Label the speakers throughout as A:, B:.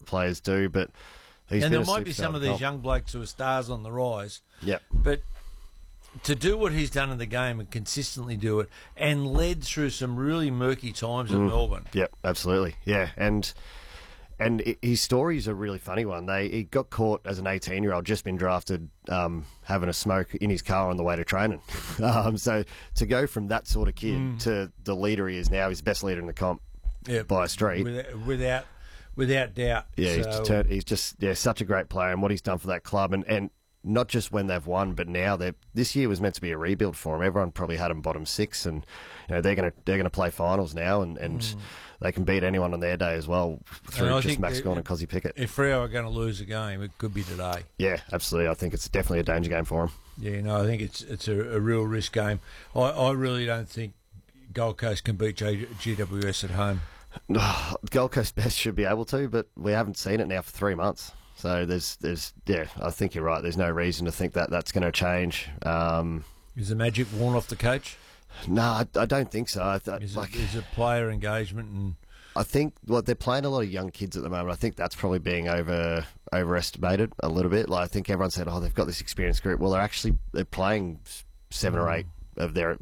A: players do, but he's
B: and
A: been
B: there might be some of these young blokes who are stars on the rise.
A: Yep.
B: But to do what he's done in the game and consistently do it, and led through some really murky times at Melbourne.
A: Yep, absolutely. Yeah, and his story is a really funny one. He got caught as an 18-year-old, just been drafted, having a smoke in his car on the way to training. So to go from that sort of kid to the leader he is now, he's the best leader in the comp by a street.
B: Without doubt.
A: Yeah,
B: so,
A: he's just such a great player, and what he's done for that club, and not just when they've won, but now this year was meant to be a rebuild for them. Everyone probably had them bottom six, and they're gonna play finals now, and they can beat anyone on their day as well through just Max Gawn and Cozzy Pickett.
B: If Freo are going to lose a game, it could be today.
A: Yeah, absolutely. I think it's definitely a danger game for them.
B: Yeah, I think it's a real risk game. I really don't think Gold Coast can beat GWS at home.
A: Gold Coast best should be able to, but we haven't seen it now for 3 months. So I think you're right. There's no reason to think that that's going to change.
B: Is the magic worn off the coach?
A: No, I don't think so.
B: Is it player engagement? And
A: I think they're playing a lot of young kids at the moment. I think that's probably being overestimated a little bit. Like, I think everyone said, they've got this experienced group. Well, they're playing 7 or 8 of their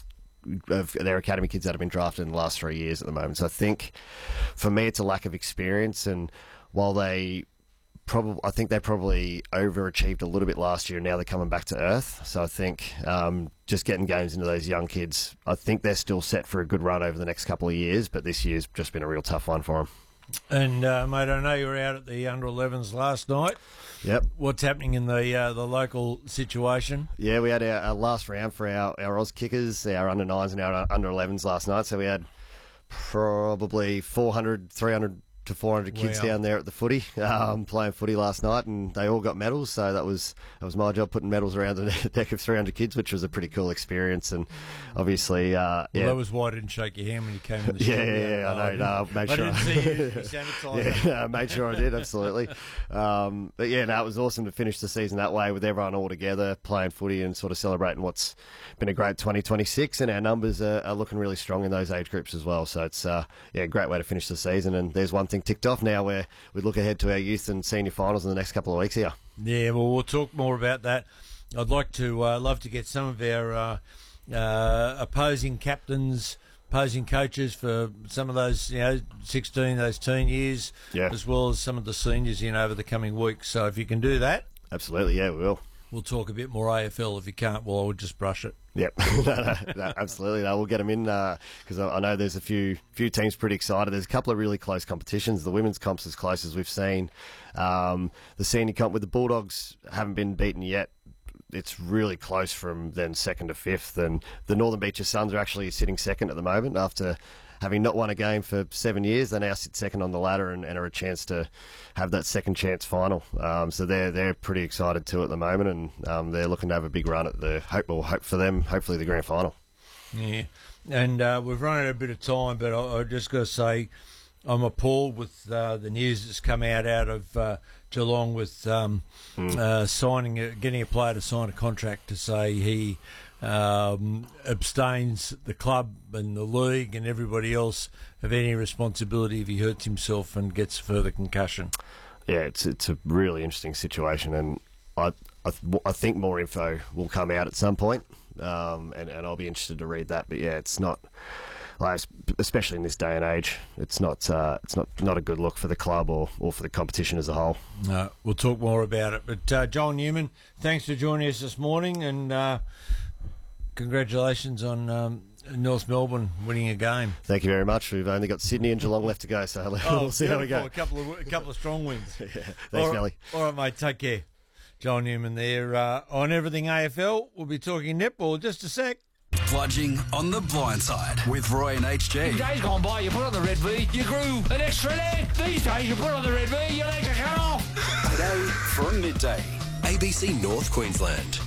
A: academy kids that have been drafted in the last 3 years at the moment. So I think for me it's a lack of experience, and while I think they probably overachieved a little bit last year. Now they're coming back to earth. So I think just getting games into those young kids, I think they're still set for a good run over the next couple of years, but this year's just been a real tough one for them.
B: And, mate, I know you were out at the under-11s last night.
A: Yep.
B: What's happening in the local situation?
A: Yeah, we had our last round for our Oz kickers, our under-9s and our under-11s last night. So we had probably 300 to 400 kids down there at the footy, playing footy last night, and they all got medals. So that was my job, putting medals around the deck of 300 kids, which was a pretty cool experience. And obviously,
B: that was why I didn't shake your hand when you came in the studio.
A: Yeah, I know. Made sure
B: I didn't see you. You sounded tired.
A: Made sure I did, absolutely. But yeah, it was awesome to finish the season that way with everyone all together playing footy and sort of celebrating what's been a great 2026, and our numbers are looking really strong in those age groups as well. So it's a great way to finish the season. And there's one thing ticked off now, where we look ahead to our youth and senior finals in the next couple of weeks here.
B: Yeah, well, we'll talk more about that. I'd like to love to get some of our opposing captains, opposing coaches for some of those 16, those teen years, as well as some of the seniors over the coming weeks. So if you can do that,
A: absolutely, we will.
B: We'll talk a bit more AFL. If you can't, well, I would just brush it.
A: Yep, no, absolutely. No, we'll get them in because I know there's a few teams pretty excited. There's a couple of really close competitions. The women's comp's as close as we've seen. The senior comp with the Bulldogs haven't been beaten yet. It's really close from then 2nd to 5th, and the Northern Beaches Suns are actually sitting 2nd at the moment after having not won a game for 7 years. They now sit 2nd on the ladder and are a chance to have that second chance final. So they're pretty excited too at the moment, and they're looking to have a big run at hope for them, hopefully the grand final.
B: Yeah, and we've run out a bit of time, but I just got to say I'm appalled with the news that's come out of Geelong with getting a player to sign a contract to say he abstains the club and the league and everybody else of any responsibility if he hurts himself and gets further concussion.
A: Yeah, it's a really interesting situation, and I think more info will come out at some point, and I'll be interested to read that. But yeah, it's not, especially in this day and age, it's not a good look for the club or for the competition as a whole.
B: No, we'll talk more about it. But Joel Newman, thanks for joining us this morning, and congratulations on North Melbourne winning a game.
A: Thank you very much. We've only got Sydney and Geelong left to go, so we'll see how we go.
B: A couple of strong wins.
A: Thanks, Nelly.
B: All right, mate. Take care. Joel Newman there on Everything AFL. We'll be talking netball in just a sec.
C: Bludging on the blind side with Roy and HG.
D: In days gone by, you put on the red V, you grew an extra leg. These days, you put on the red V, your legs are cut off.
C: Today from midday, ABC North Queensland.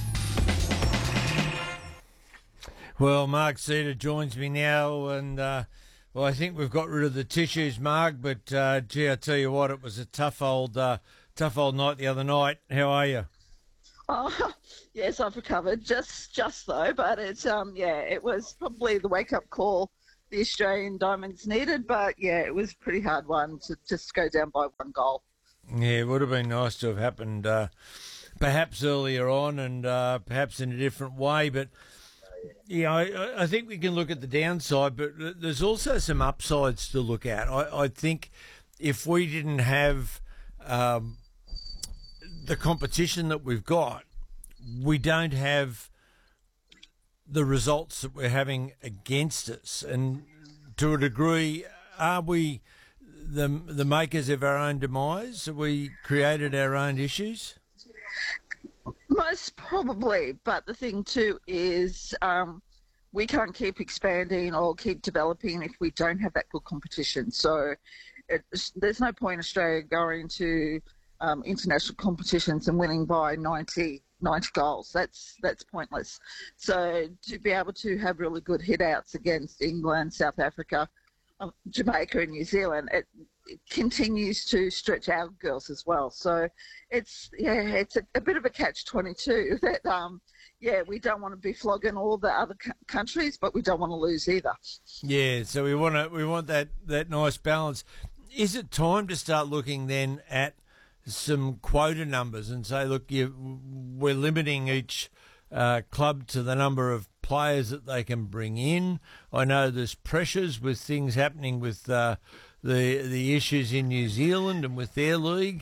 B: Well, Mark Cedar joins me now, and I think we've got rid of the tissues, Mark. But gee, I tell you what, it was a tough old night the other night. How are you?
E: Oh, yes, I've recovered just though, but it's it was probably the wake up call the Australian Diamonds needed. But, yeah, it was a pretty hard one to just go down by 1 goal.
B: Yeah, it would have been nice to have happened perhaps earlier on and perhaps in a different way. But, yeah, I think we can look at the downside, but there's also some upsides to look at. I think if we didn't have the competition that we've got, we don't have the results that we're having against us. And to a degree, are we the makers of our own demise? Have we created our own issues?
E: Most probably, but the thing too is we can't keep expanding or keep developing if we don't have that good competition. So there's no point Australia going to international competitions and winning by 90 goals. That's pointless. So to be able to have really good hit-outs against England, South Africa, Jamaica and New Zealand, it continues to stretch our girls as well. So it's a bit of a catch-22 that, we don't want to be flogging all the other countries, but we don't want to lose either. Yeah,
B: so we want that nice balance. Is it time to start looking then at some quota numbers and say, look, we're limiting each club to the number of players that they can bring in? I know there's pressures with things happening with the issues in New Zealand and with their league.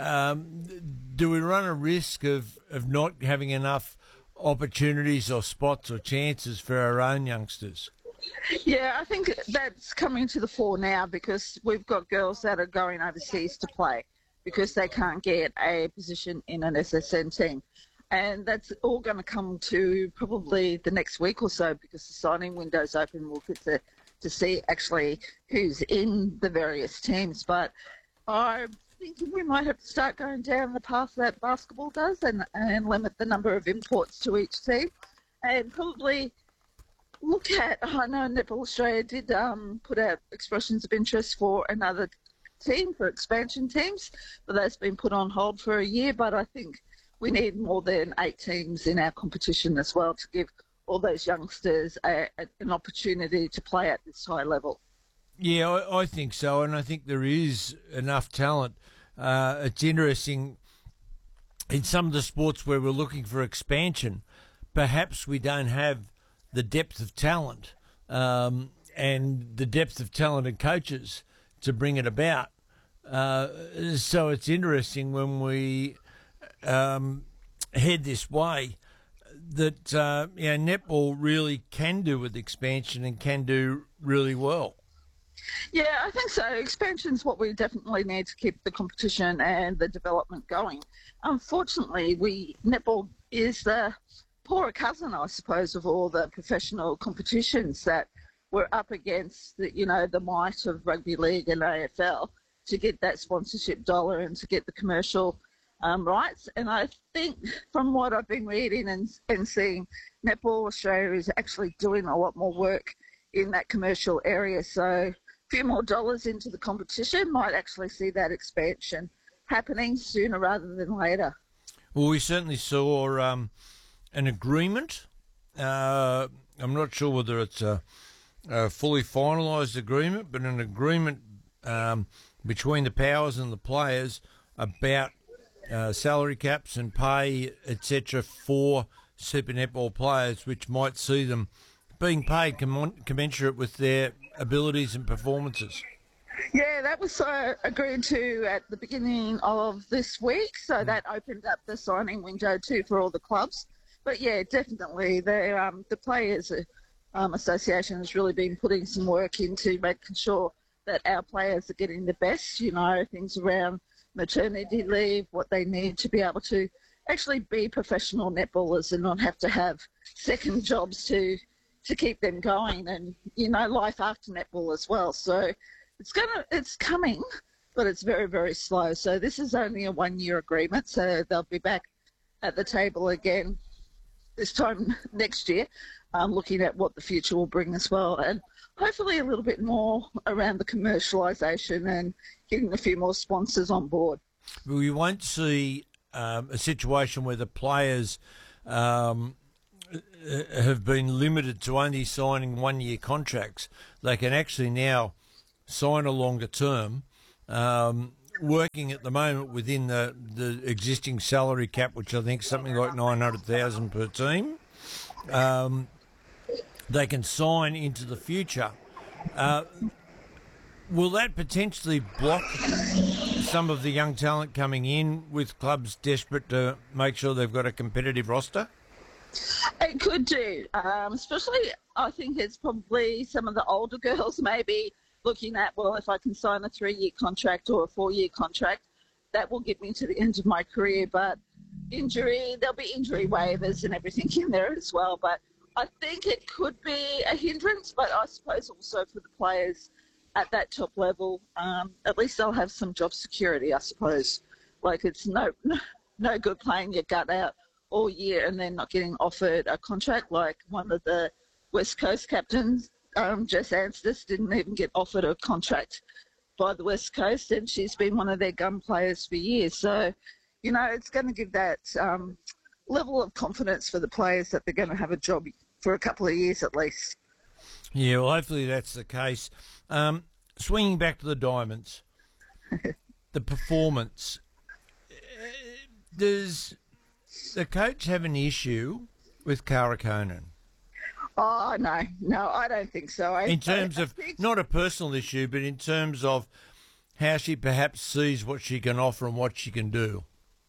B: Do we run a risk of not having enough opportunities or spots or chances for our own youngsters?
E: Yeah, I think that's coming to the fore now because we've got girls that are going overseas to play because they can't get a position in an SSN team. And that's all going to come to probably the next week or so because the signing window's open. We'll get to see actually who's in the various teams. But I think we might have to start going down the path that basketball does and limit the number of imports to each team and probably look at, I know Netball Australia did put out expressions of interest for another team, for expansion teams, but that's been put on hold for a year. But I think we need more than 8 teams in our competition as well to give all those youngsters an opportunity to play at this high level.
B: Yeah, I think so, and I think there is enough talent. It's interesting, in some of the sports where we're looking for expansion, perhaps we don't have the depth of talent and the depth of talented coaches to bring it about. So it's interesting when we head this way that netball really can do with expansion and can do really well.
E: Yeah, I think so. Expansion's what we definitely need to keep the competition and the development going. Unfortunately, netball is the poorer cousin, I suppose, of all the professional competitions that we're up against, the might of rugby league and AFL to get that sponsorship dollar and to get the commercial rights. And I think from what I've been reading and seeing, Netball Australia is actually doing a lot more work in that commercial area. So a few more dollars into the competition might actually see that expansion happening sooner rather than later.
B: Well, we certainly saw an agreement. I'm not sure whether it's a fully finalised agreement, but an agreement between the powers and the players about salary caps and pay, etc., for Super Netball players, which might see them being paid commensurate with their abilities and performances.
E: Yeah, that was agreed to at the beginning of this week, so that opened up the signing window too for all the clubs. But yeah, definitely, the Players Association has really been putting some work into making sure that our players are getting the best, things around maternity leave, what they need to be able to actually be professional netballers and not have to have second jobs to keep them going, and life after netball as well. So it's coming, but it's very, very slow. So this is only a 1-year agreement, so they'll be back at the table again this time next year, looking at what the future will bring as well, and hopefully a little bit more around the commercialisation and getting a few more sponsors on board.
B: We won't see a situation where the players have been limited to only signing 1-year contracts, they can actually now sign a longer term, working at the moment within the existing salary cap, which I think is something like 900,000 per team. They can sign into the future. Will that potentially block some of the young talent coming in with clubs desperate to make sure they've got a competitive roster?
E: It could do, especially I think it's probably some of the older girls maybe looking at, well, if I can sign a 3-year contract or a 4-year contract, that will get me to the end of my career. But there'll be injury waivers and everything in there as well. But I think it could be a hindrance, but I suppose also for the players at that top level, at least they'll have some job security, I suppose. Like, it's no good playing your gut out all year and then not getting offered a contract. Like one of the West Coast captains, Jess Anstis, didn't even get offered a contract by the West Coast, and she's been one of their gun players for years. So, it's going to give that level of confidence for the players that they're going to have a job for a couple of years at least.
B: Yeah, well, hopefully that's the case. Swinging back to the Diamonds, the performance. Does the coach have an issue with Cara Conan?
E: Oh, no, I don't think so.
B: In terms of, not a personal issue, but in terms of how she perhaps sees what she can offer and what she can do?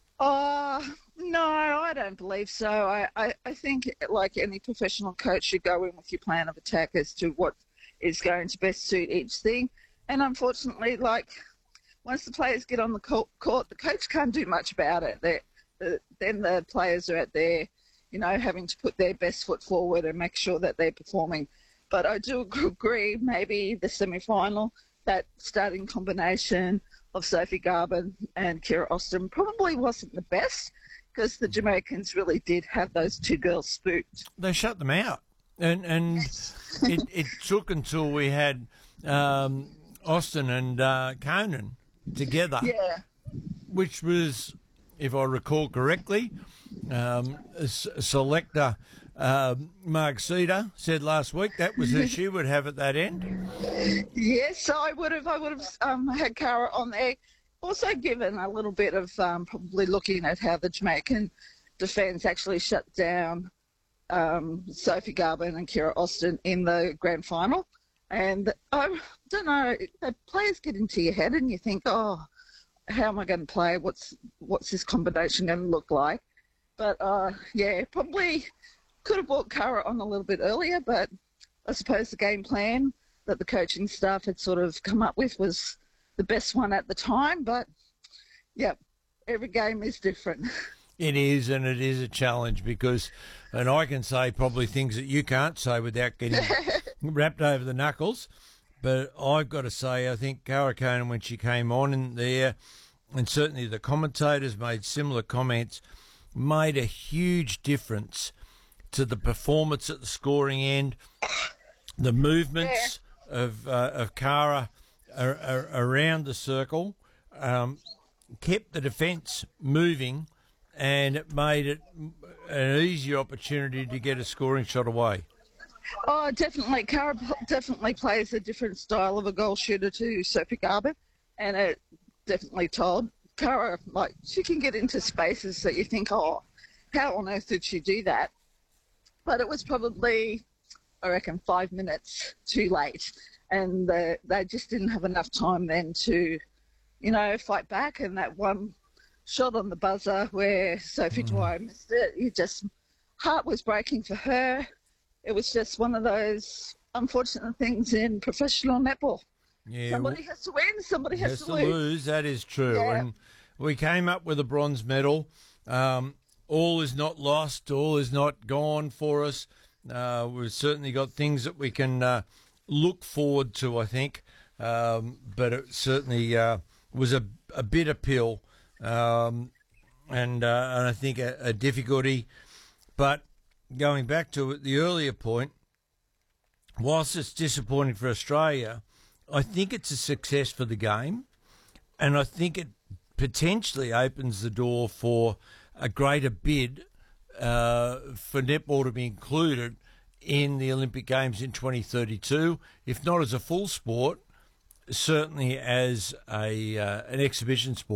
E: No, I don't believe so. I think, like any professional coach, you go in with your plan of attack as to what is going to best suit each thing. And unfortunately, once the players get on the court, the coach can't do much about it. Then the players are at their, having to put their best foot forward and make sure that they're performing. But I do agree, maybe the semi-final, that starting combination of Sophie Garber and Kira Austin probably wasn't the best, because the Jamaicans really did have those two girls spooked.
B: They shut them out. And it took until we had Austin and Conan together, which was, if I recall correctly, selector Mark Cedar said last week that was who she would have at that end.
E: Yes, I would have had Cara on there. Also given a little bit of probably looking at how the Jamaican defence actually shut down Sophie Garber and Kira Austin in the grand final. And I don't know, the players get into your head and you think, oh, how am I going to play? What's this combination going to look like? But, probably could have brought Cara on a little bit earlier, but I suppose the game plan that the coaching staff had sort of come up with was the best one at the time. But, every game is different.
B: It is, and it is a challenge because, and I can say probably things that you can't say without getting wrapped over the knuckles, but I've got to say I think Cara Conan, when she came on in there, and certainly the commentators made similar comments, made a huge difference to the performance at the scoring end, the movements of Cara around the circle, kept the defence moving, and it made it an easier opportunity to get a scoring shot away.
E: Oh, definitely. Cara definitely plays a different style of a goal shooter to Sophie Garber, and it definitely told. Cara, she can get into spaces that you think, oh, how on earth did she do that? But it was probably, I reckon, 5 minutes too late, and they just didn't have enough time then to, fight back. And that one shot on the buzzer where Sophie Dwyer missed it, heart was breaking for her. It was just one of those unfortunate things in professional netball.
B: Yeah,
E: somebody has to win, somebody has to lose.
B: That is true.
E: Yeah.
B: And we came up with a bronze medal. All is not lost. All is not gone for us. We've certainly got things that we can look forward to, I think. But it certainly was a bitter pill. And I think a difficulty. But going back to the earlier point, whilst it's disappointing for Australia, I think it's a success for the game, and I think it potentially opens the door for a greater bid for netball to be included in the Olympic Games in 2032, if not as a full sport, certainly as an exhibition sport.